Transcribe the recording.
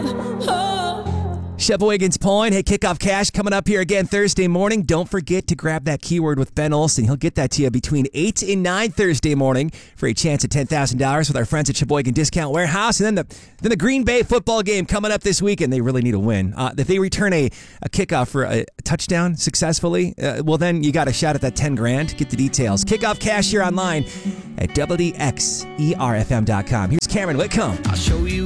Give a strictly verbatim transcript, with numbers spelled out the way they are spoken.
Sheboygan's Point. Hey, Kickoff Cash coming up here again Thursday morning. Don't forget to grab that keyword with Ben Olsen. He'll get that to you between eight and nine Thursday morning for a chance at ten thousand dollars with our friends at Sheboygan Discount Warehouse. And then the then the Green Bay football game coming up this weekend. They really need a win. Uh, if they return a, a kickoff for a, a touchdown successfully, uh, well, then you got a shot at that ten grand. Get the details. Kickoff Cash here online at W D X E R F M dot com. Here's Cameron Whitcomb. I'll show you